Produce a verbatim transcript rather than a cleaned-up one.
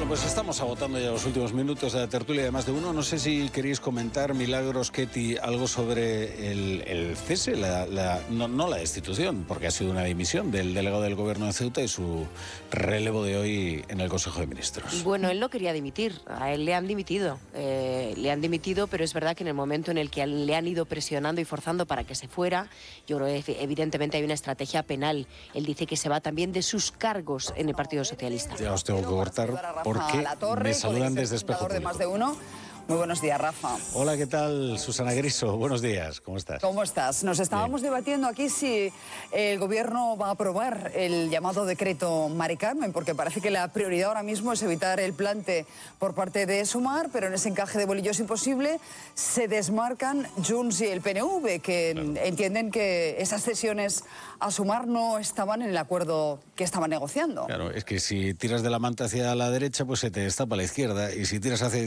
Bueno, pues estamos agotando ya los últimos minutos de la tertulia de Más de Uno. No sé si queréis comentar, Milagros, Ketty, algo sobre el, el cese, la, la, no, no la destitución, porque ha sido una dimisión del delegado del Gobierno de Ceuta y su relevo de hoy en el Consejo de Ministros. Bueno, él no quería dimitir, a él le han dimitido, eh, le han dimitido, pero es verdad que en el momento en el que le han ido presionando y forzando para que se fuera, yo creo que evidentemente hay una estrategia penal. Él dice que se va también de sus cargos en el Partido Socialista. Ya os tengo que cortar porque me saludan desde Espejo Público. De Más de Uno. Muy buenos días, Rafa. Hola, ¿qué tal, Susana Griso? Buenos días, ¿cómo estás? ¿Cómo estás? Nos estábamos Bien. debatiendo aquí si el Gobierno va a aprobar el llamado decreto Mari Carmen, porque parece que la prioridad ahora mismo es evitar el plante por parte de Sumar, pero en ese encaje de bolillos imposible se desmarcan Junts y el P N V, que claro. entienden que esas cesiones a Sumar no estaban en el acuerdo que estaban negociando. Claro, es que si tiras de la manta hacia la derecha, pues se te destapa a la izquierda, y si tiras hacia